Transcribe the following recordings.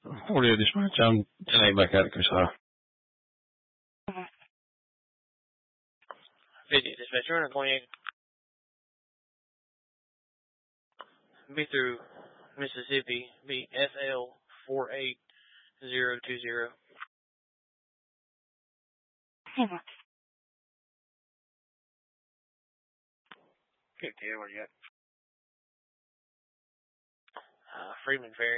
Audio dispatch, I'm today back at Casara. Busy dispatcher, 28. Be through Mississippi, be FL 48020. Good deal, where you at? Freeman Ferry.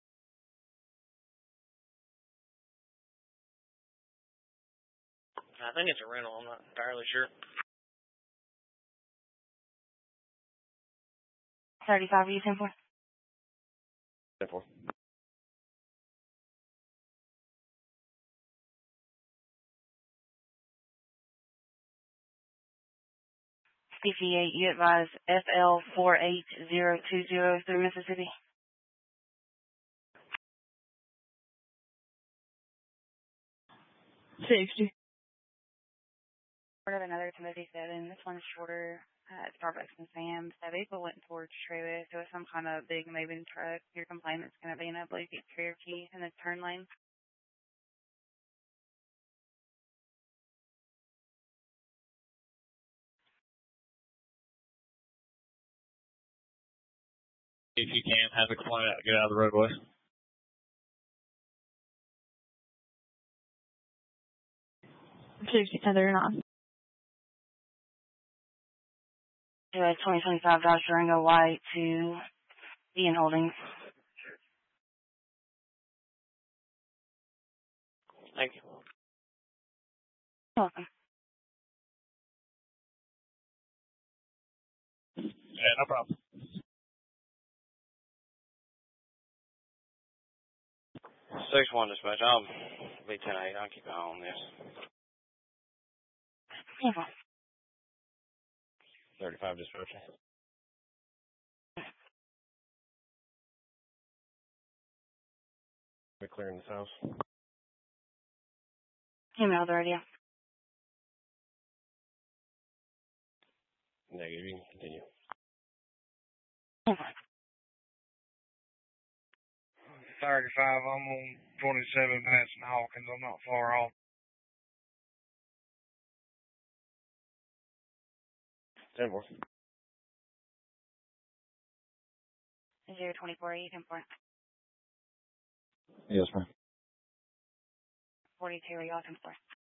I think it's a rental, I'm not entirely sure. 35 are you 10 for? 10-4. CC8, you advise FL 48020 through Mississippi. 60. Ordered another Timothy 7. This one's shorter. It's Starbucks and Sam's. That vehicle went towards Travis. So it's some kind of big Maven truck. Your complainant's going to be in a blue Cherokee in the turn lane. If you can, have the complaint out, get out of the roadway. 60, 1039. 2025 Dodge Durango White to Ian Holdings. Thank you. You're welcome. Yeah, no problem. 6-1 dispatch, I'll be 10-8. I'll keep an eye on this. You're welcome. 35 dispatch. We're clearing this house. Email the radio. Negative, you can continue. You're welcome. 35, I'm on 27 passing Hawkins. I'm not far off. 10-4. 024, you 10 for? Yes, ma'am. 42, are you all 10 for?